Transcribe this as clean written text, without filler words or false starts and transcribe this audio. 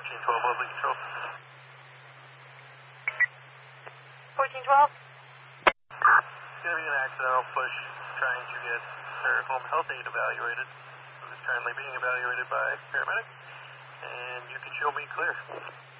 1412, Lovely Control. 1412? Going to be an accidental push trying to get her home health aide evaluated, who is currently being evaluated by paramedic, and you can show me clear.